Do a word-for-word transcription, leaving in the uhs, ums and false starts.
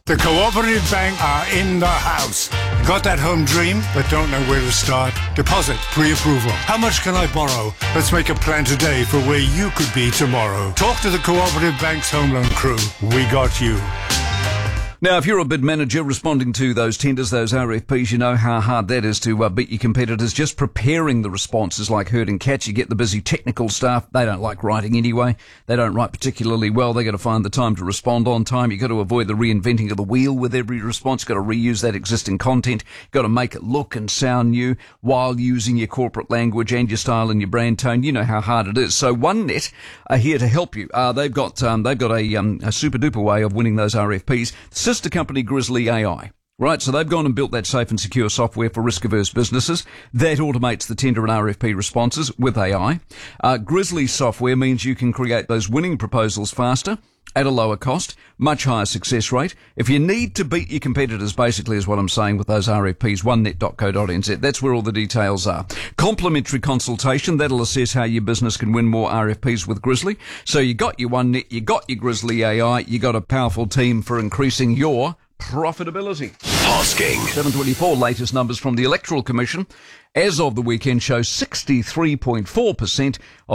The Cooperative Bank are in the house. Got that home dream, but don't know where to start? Deposit pre-approval. How much can I borrow? Let's make a plan today for where you could be tomorrow. Talk to the Cooperative Bank's home loan crew. We got you. Now, if you're a bid manager responding to those tenders, those R F Ps, you know how hard that is to uh, beat your competitors. Just preparing the responses like herding cats. You get the busy technical staff. They don't like writing anyway. They don't write particularly well. They got to find the time to respond on time. You got to avoid the reinventing of the wheel with every response. Got to reuse that existing content. Got to make it look and sound new while using your corporate language and your style and your brand tone. You know how hard it is. So OneNet are here to help you. Uh, they've got um, they've got a, um, a super duper way of winning those R F Ps. Sister company Grizzly A I. Right, so they've gone and built that safe and secure software for risk-averse businesses that automates the tender and R F P responses with A I. Uh, Grizzly software means you can create those winning proposals faster, at a lower cost, much higher success rate. If you need to beat your competitors, basically is what I'm saying with those R F Ps, one net dot co dot n z. That's where all the details are. Complimentary consultation, that'll assess how your business can win more R F Ps with Grizzly. So you got your OneNet, you got your Grizzly A I, you got a powerful team for increasing your profitability. Hosking. seven twenty-four, latest numbers from the Electoral Commission as of the weekend show sixty-three point four percent